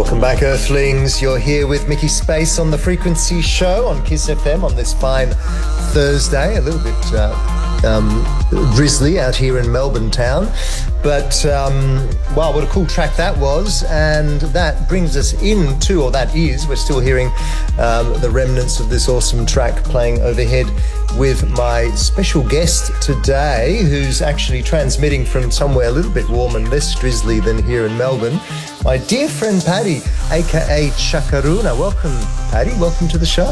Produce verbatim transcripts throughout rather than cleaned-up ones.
Welcome back, Earthlings. You're here with Mickey Space on the Frequency Show on Kiss F M on this fine Thursday. A little bit uh, um, drizzly out here in Melbourne town. But, um, wow, what a cool track that was. And that brings us into, or that is, we're still hearing um, the remnants of this awesome track playing overhead with my special guest today, who's actually transmitting from somewhere a little bit warm and less drizzly than here in Melbourne. My dear friend Paddy, aka Chakaruna. Welcome, Paddy. Welcome to the show.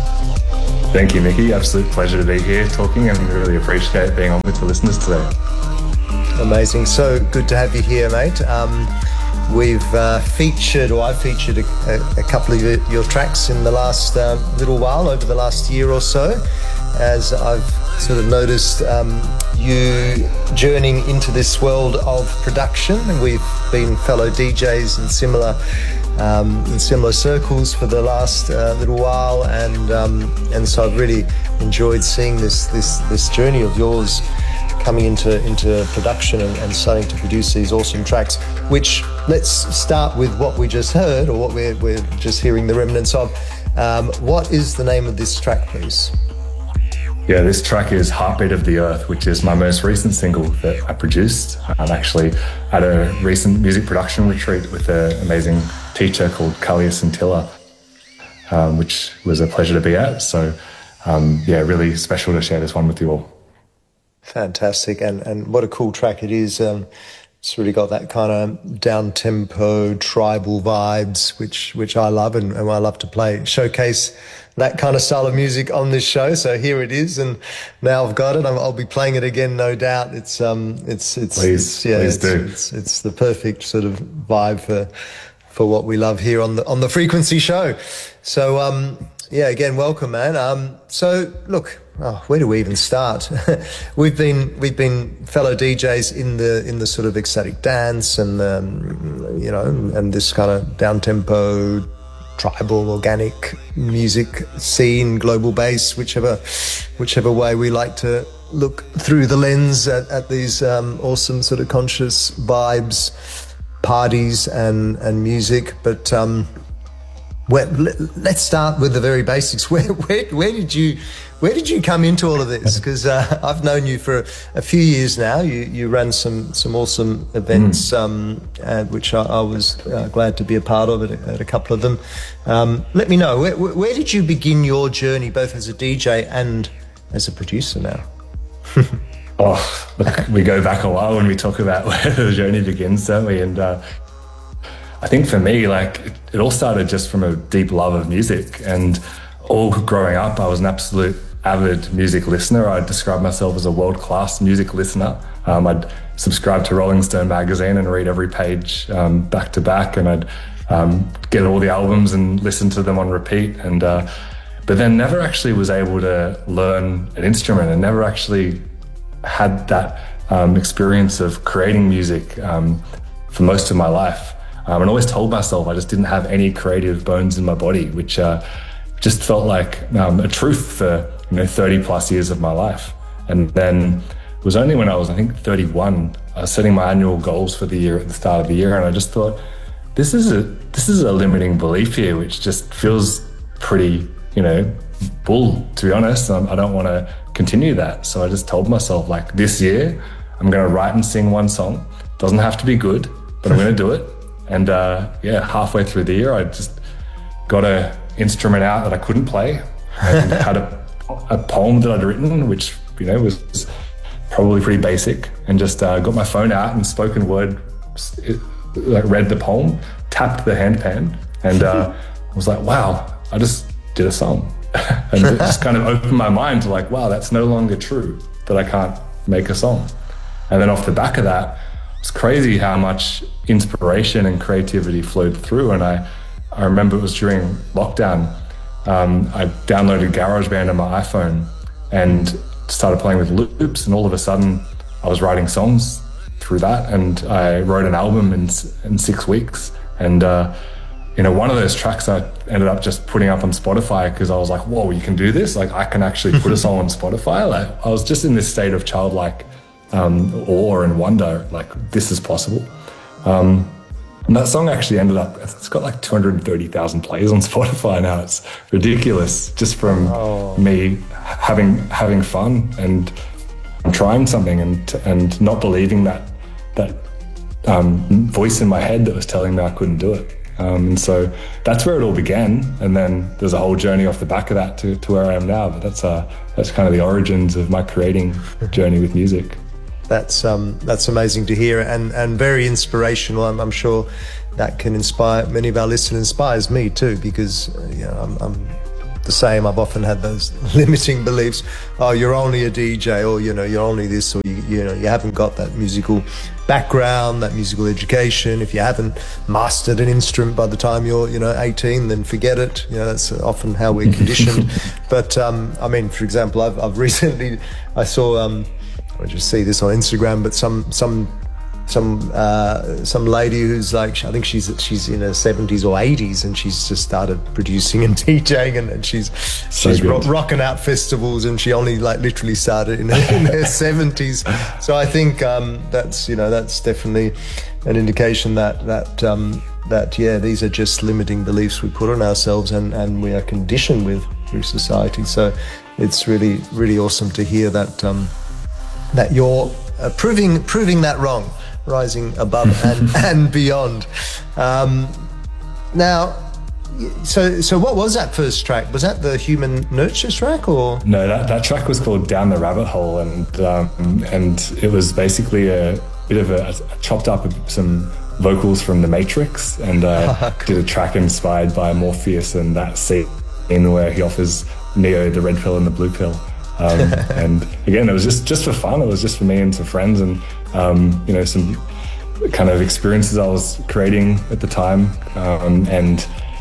Thank you, Mickey. Absolute pleasure to be here talking, and really appreciate being on with the listeners today. Amazing. So good to have you here, mate. Um, we've uh, featured, or I've featured a, a, a couple of your, your tracks in the last uh, little while, over the last year or so, as I've sort of noticed um, you journeying into this world of production. And we've been fellow D Js in similar um, in similar circles for the last uh, little while, and um, and so I've really enjoyed seeing this this this journey of yours coming into into production and, and starting to produce these awesome tracks, which, let's start with what we just heard, or what we're, we're just hearing the remnants of. Um, what is the name of this track, please? Yeah, this track is Heartbeat of the Earth, which is my most recent single that I produced. I'm actually at a recent music production retreat with an amazing teacher called Kalia Santilla, um, which was a pleasure to be at. So, um, yeah, really special to share this one with you all. Fantastic, and and what a cool track it is. Um, it's really got that kind of down-tempo, tribal vibes, which which I love, and, and I love to play, showcase that kind of style of music on this show. So here it is, and now I've got it. I'm, I'll be playing it again, no doubt. It's um, it's it's, please, it's yeah, please it's, do. It's, it's the perfect sort of vibe for for what we love here on the on the Frequency Show. So um, yeah, again, welcome, man. Um, so look. Oh, where do we even start? we've been we've been fellow D Js in the in the sort of ecstatic dance and um, you know and this kind of down tempo, tribal, organic music scene, global bass, whichever whichever way we like to look through the lens at, at these um, awesome sort of conscious vibes, parties and and music. But um, where, let, let's start with the very basics. Where where where did you Where did you come into all of this? Because uh, I've known you for a, a few years now. You you ran some some awesome events, mm. um, uh, which I, I was uh, glad to be a part of at a, at a couple of them. Um, let me know, where, where did you begin your journey, both as a D J and as a producer now? oh, look, we go back a while when we talk about where the journey begins, don't we? And uh, I think for me, like, it, it all started just from a deep love of music. And all growing up, I was an absolute avid music listener. I'd describe myself as a world-class music listener. Um, I'd subscribe to Rolling Stone magazine and read every page um, back to back, and I'd um, get all the albums and listen to them on repeat. And uh, but then never actually was able to learn an instrument, and never actually had that um, experience of creating music um, for most of my life. Um, and always told myself I just didn't have any creative bones in my body, which uh, just felt like um, a truth for you know thirty plus years of my life. And then it was only when I was, I think, thirty-one, I was setting my annual goals for the year at the start of the year, and I just thought, this is a this is a limiting belief here, which just feels pretty, you know, bull, to be honest. I don't want to continue that. So I just told myself, like, this year, I'm going to write and sing one song. Doesn't have to be good, but I'm going to do it. And uh, yeah, halfway through the year, I just got a instrument out that I couldn't play, and had a, a poem that I'd written, which, you know, was probably pretty basic, and just uh, got my phone out and spoken word, it, like read the poem, tapped the handpan, and uh, was like, wow, I just did a song. And it just kind of opened my mind to, like, wow, that's no longer true, that I can't make a song. And then off the back of that, it's crazy how much inspiration and creativity flowed through. And I, I remember it was during lockdown. Um, I downloaded GarageBand on my iPhone and started playing with loops. And all of a sudden, I was writing songs through that. And I wrote an album in in six weeks. And uh, you know, one of those tracks I ended up just putting up on Spotify, because I was like, whoa, you can do this? Like, I can actually put a song on Spotify. Like, I was just in this state of childlike um, awe and wonder, like, this is possible. Um, And that song actually ended up, it's got like two hundred thirty thousand plays on Spotify now. It's ridiculous, just from oh. me having having fun and trying something and and not believing that that um, voice in my head that was telling me I couldn't do it. Um, and so that's where it all began. And then there's a whole journey off the back of that to, to where I am now. But that's uh, that's kind of the origins of my creating journey with music. That's um, that's amazing to hear, and, and very inspirational. I'm, I'm sure that can inspire many of our listeners. Inspires me too, because uh, you know I'm, I'm the same. I've often had those limiting beliefs. Oh, you're only a D J, or you know, you're only this, or you, you know, you haven't got that musical background, that musical education. If you haven't mastered an instrument by the time you're, you know, eighteen, then forget it. You know, that's often how we're conditioned. But um, I mean, for example, I've, I've recently I saw. Um, I just see this on Instagram, but some some some uh, some lady who's like, I think she's she's in her seventies or eighties, and she's just started producing and DJing, and, and she's so she's ro- rocking out festivals, and she only like literally started in her, in her seventies. So I think um, that's you know that's definitely an indication that that um, that yeah, these are just limiting beliefs we put on ourselves, and, and we are conditioned with through society. So it's really really awesome to hear that. Um, that you're uh, proving proving that wrong, rising above and, and beyond. Um, now, so so what was that first track? Was that the Human Nurture track, or? No, that, that track was called Down the Rabbit Hole, and um, and it was basically a bit of a, a chopped up some vocals from The Matrix, and uh, cool. did a track inspired by Morpheus and that scene where he offers Neo the red pill and the blue pill. um, and again, it was just, just for fun. It was just for me and some friends, and um, you know, some kind of experiences I was creating at the time. Um, and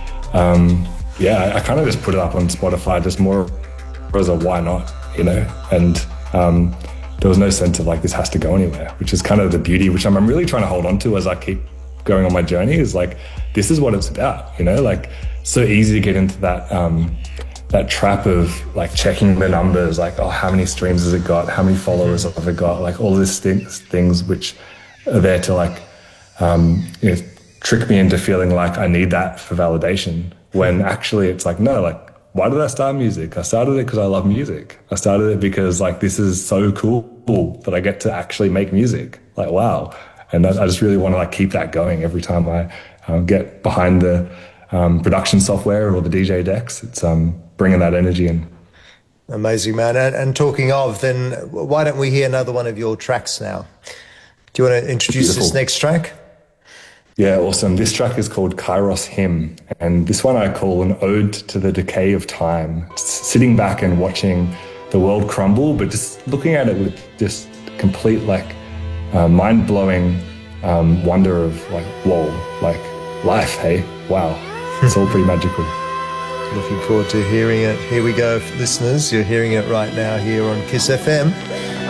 um, yeah, I, I kind of just put it up on Spotify, just more as a why not, you know. And um, there was no sense of like this has to go anywhere, which is kind of the beauty, which I'm, I'm really trying to hold on to as I keep going on my journey. Is like this is what it's about, you know. Like so easy to get into that. Um, that trap of like checking the numbers, like, oh, how many streams has it got? How many followers have it got? Like all these things, things which are there to like, um, you know, trick me into feeling like I need that for validation, when actually it's like, no, like, why did I start music? I started it because I love music. I started it because like, this is so cool that I get to actually make music. Like, wow. And I, I just really want to like keep that going every time I uh, get behind the um, production software or the D J decks. It's, um, bringing that energy in. Amazing, man. And, and talking of, then why don't we hear another one of your tracks now? Do you want to introduce Beautiful. This next track? Yeah, awesome. This track is called Kairos Hymn, and this one I call an ode to the decay of time. It's sitting back and watching the world crumble, but just looking at it with just complete like uh, mind-blowing um, wonder of like, whoa, like life, hey, wow. It's all pretty magical. Looking forward to hearing it. Here we go, listeners. You're hearing it right now here on Kiss F M.